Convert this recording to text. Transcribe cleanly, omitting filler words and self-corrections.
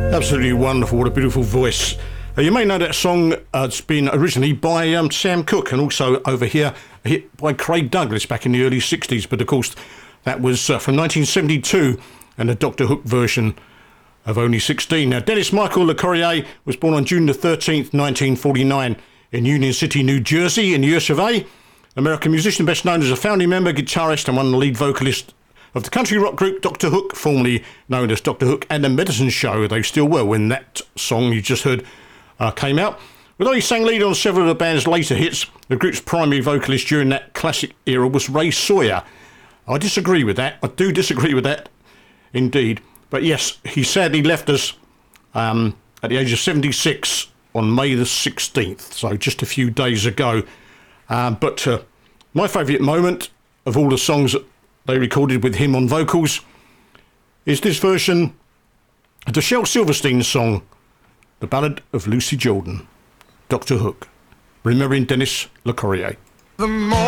Absolutely wonderful. What a beautiful voice. You may know that song. It's been originally by Sam Cooke, and also over here a hit by Craig Douglas back in the early 60s. But of course, that was from 1972 and the Dr. Hook version of Only 16. Now, Dennis Michael Le Corrier was born on June the 13th, 1949 in Union City, New Jersey, in the US of A. American musician, best known as a founding member, guitarist, and one of the lead vocalists of the country rock group Dr. Hook, formerly known as Dr. Hook and the Medicine Show. They still were when that song you just heard came out. Although he sang lead on several of the band's later hits, the group's primary vocalist during that classic era was Ray Sawyer. I disagree with that. I do disagree with that, indeed. But yes, he sadly left us at the age of 76 on May the 16th, so just a few days ago. But my favourite moment of all the songs that they recorded with him on vocals is this version of the Shel Silverstein song, The Ballad of Lucy Jordan, Dr. Hook, remembering Dennis Le Corrier. The more